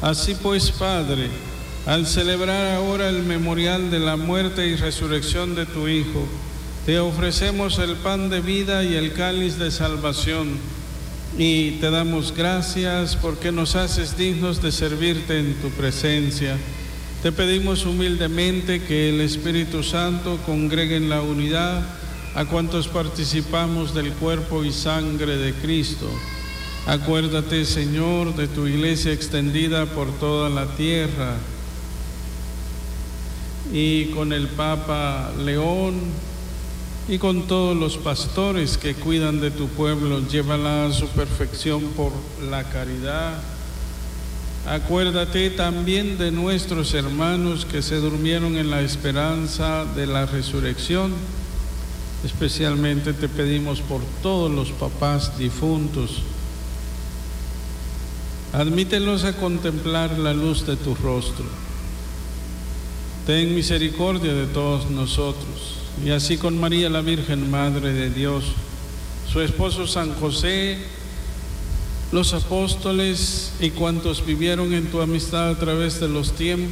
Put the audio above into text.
Así pues, Padre, al celebrar ahora el memorial de la muerte y resurrección de tu Hijo, te ofrecemos el pan de vida y el cáliz de salvación, y te damos gracias porque nos haces dignos de servirte en tu presencia. Te pedimos humildemente que el Espíritu Santo congregue en la unidad a cuantos participamos del cuerpo y sangre de Cristo. Acuérdate, Señor, de tu iglesia extendida por toda la tierra, y con el Papa León y con todos los pastores que cuidan de tu pueblo, llévala a su perfección por la caridad. Acuérdate también de nuestros hermanos que se durmieron en la esperanza de la resurrección. Especialmente te pedimos por todos los papás difuntos. Admítelos a contemplar la luz de tu rostro. Ten misericordia de todos nosotros, y así con María la Virgen, Madre de Dios, su esposo San José, los apóstoles y cuantos vivieron en tu amistad a través de los tiempos,